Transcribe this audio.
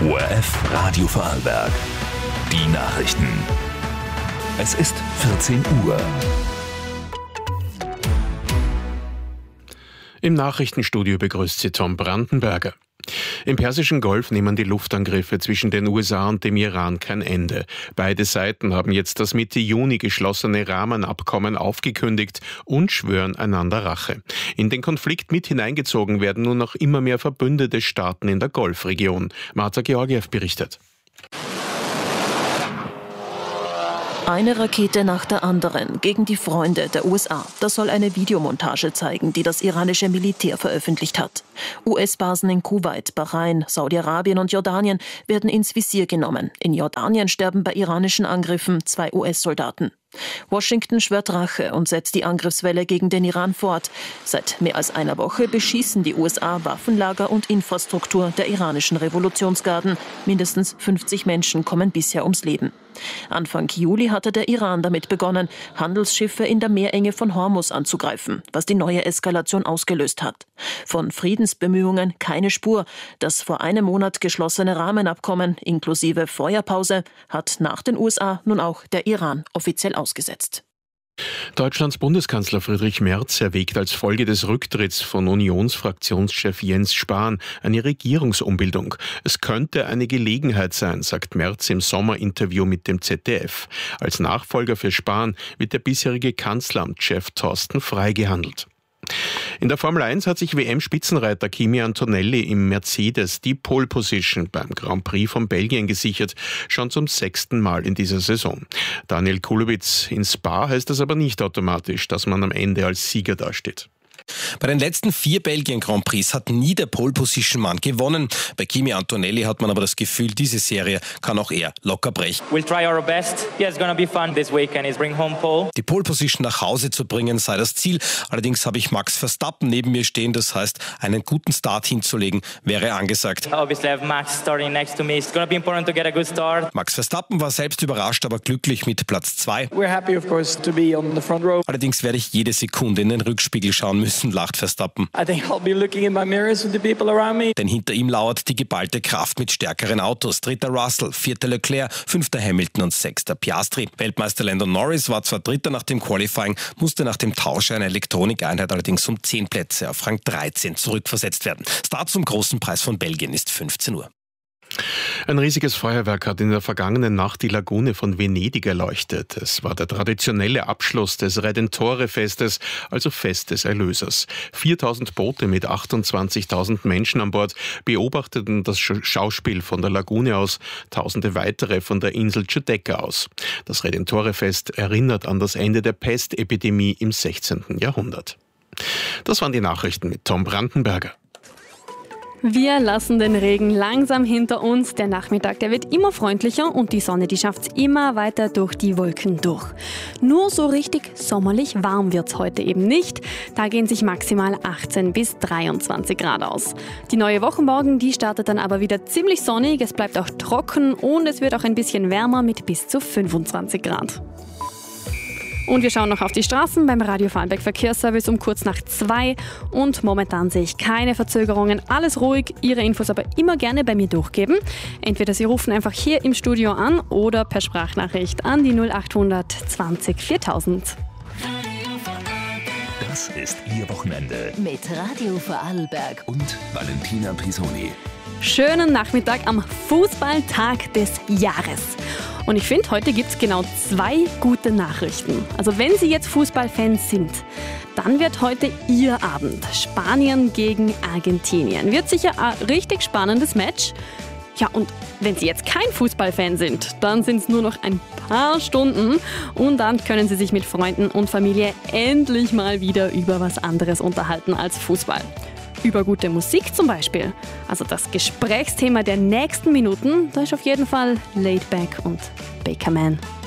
ORF Radio Vorarlberg. Die Nachrichten. Es ist 14 Uhr. Im Nachrichtenstudio begrüßt Sie Tom Brandenberger. Im Persischen Golf nehmen die Luftangriffe zwischen den USA und dem Iran kein Ende. Beide Seiten haben jetzt das Mitte Juni geschlossene Rahmenabkommen aufgekündigt und schwören einander Rache. In den Konflikt mit hineingezogen werden nun noch immer mehr verbündete Staaten in der Golfregion. Marta Georgiev berichtet. Eine Rakete nach der anderen gegen die Freunde der USA. Das soll eine Videomontage zeigen, die das iranische Militär veröffentlicht hat. US-Basen in Kuwait, Bahrain, Saudi-Arabien und Jordanien werden ins Visier genommen. In Jordanien sterben bei iranischen Angriffen 2 US-Soldaten. Washington schwört Rache und setzt die Angriffswelle gegen den Iran fort. Seit mehr als einer Woche beschießen die USA Waffenlager und Infrastruktur der iranischen Revolutionsgarden. Mindestens 50 Menschen kommen bisher ums Leben. Anfang Juli hatte der Iran damit begonnen, Handelsschiffe in der Meerenge von Hormuz anzugreifen, was die neue Eskalation ausgelöst hat. Von Friedensbemühungen keine Spur. Das vor einem Monat geschlossene Rahmenabkommen inklusive Feuerpause hat nach den USA nun auch der Iran offiziell ausgesetzt. Deutschlands Bundeskanzler Friedrich Merz erwägt als Folge des Rücktritts von Unionsfraktionschef Jens Spahn eine Regierungsumbildung. Es könnte eine Gelegenheit sein, sagt Merz im Sommerinterview mit dem ZDF. Als Nachfolger für Spahn wird der bisherige Kanzleramtschef Thorsten Frey gehandelt. In der Formel 1 hat sich WM-Spitzenreiter Kimi Antonelli im Mercedes die Pole Position beim Grand Prix von Belgien gesichert, schon zum 6. Mal in dieser Saison. Daniel Kulowitz: in Spa heißt das aber nicht automatisch, dass man am Ende als Sieger dasteht. Bei den letzten 4 Belgien-Grand Prix hat nie der Pole-Position-Mann gewonnen. Bei Kimi Antonelli hat man aber das Gefühl, diese Serie kann auch er locker brechen. We'll try our best. Yeah, it's gonna be fun this weekend. Is bring home pole. Die Pole-Position nach Hause zu bringen sei das Ziel. Allerdings habe ich Max Verstappen neben mir stehen. Das heißt, einen guten Start hinzulegen wäre angesagt. Obviously, I have Max starting next to me. It's gonna be important to get a good start. Max Verstappen war selbst überrascht, aber glücklich mit Platz 2. We're happy, of course, to be on the front row. Allerdings werde ich jede Sekunde in den Rückspiegel schauen müssen, lacht Verstappen. I think I'll be looking in my mirrors with the people around me. Denn hinter ihm lauert die geballte Kraft mit stärkeren Autos. 3. Russell, 4. Leclerc, 5. Hamilton und 6. Piastri. Weltmeister Lando Norris war zwar 3. nach dem Qualifying, musste nach dem Tausch einer Elektronikeinheit allerdings um 10 Plätze auf Rang 13 zurückversetzt werden. Start zum großen Preis von Belgien ist 15 Uhr. Ein riesiges Feuerwerk hat in der vergangenen Nacht die Lagune von Venedig erleuchtet. Es war der traditionelle Abschluss des Redentore-Festes, also Fest des Erlösers. 4.000 Boote mit 28.000 Menschen an Bord beobachteten das Schauspiel von der Lagune aus, Tausende weitere von der Insel Giudecca aus. Das Redentore-Fest erinnert an das Ende der Pestepidemie im 16. Jahrhundert. Das waren die Nachrichten mit Tom Brandenberger. Wir lassen den Regen langsam hinter uns. Der Nachmittag, der wird immer freundlicher und die Sonne, die schafft es immer weiter durch die Wolken durch. Nur so richtig sommerlich warm wird es heute eben nicht. Da gehen sich maximal 18 bis 23 Grad aus. Die neue Wochenmorgen, die startet dann aber wieder ziemlich sonnig. Es bleibt auch trocken und es wird auch ein bisschen wärmer mit bis zu 25 Grad. Und wir schauen noch auf die Straßen beim Radio Vorarlberg Verkehrsservice um kurz nach 2. Und momentan sehe ich keine Verzögerungen. Alles ruhig. Ihre Infos aber immer gerne bei mir durchgeben. Entweder Sie rufen einfach hier im Studio an oder per Sprachnachricht an die 0800 20 4000. Das ist Ihr Wochenende. Mit Radio Vorarlberg Und Valentina Pisoni. Schönen Nachmittag am Fußballtag des Jahres. Und ich finde, heute gibt es genau 2 gute Nachrichten. Also wenn Sie jetzt Fußballfans sind, dann wird heute Ihr Abend. Spanien gegen Argentinien. Wird sicher ein richtig spannendes Match. Ja, und wenn Sie jetzt kein Fußballfan sind, dann sind es nur noch ein paar Stunden und dann können Sie sich mit Freunden und Familie endlich mal wieder über was anderes unterhalten als Fußball. Über gute Musik zum Beispiel. Also das Gesprächsthema der nächsten Minuten, da ist auf jeden Fall Laid Back und Baker Man.